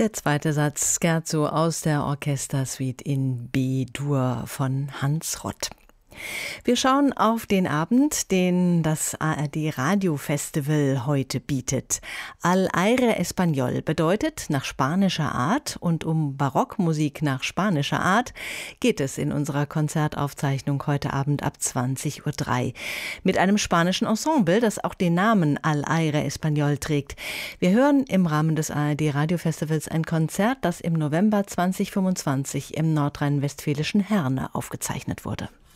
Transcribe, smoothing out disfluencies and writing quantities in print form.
Der zweite Satz Scherzo aus der Orchestersuite in B-Dur von Hans Rott. Wir schauen auf den Abend, den das ARD Radio Festival heute bietet. Al Aire Español bedeutet nach spanischer Art, und um Barockmusik nach spanischer Art geht es in unserer Konzertaufzeichnung heute Abend ab 20:03 Uhr mit einem spanischen Ensemble, das auch den Namen Al Aire Español trägt. Wir hören im Rahmen des ARD Radio Festivals ein Konzert, das im November 2025 im nordrhein-westfälischen Herne aufgezeichnet wurde.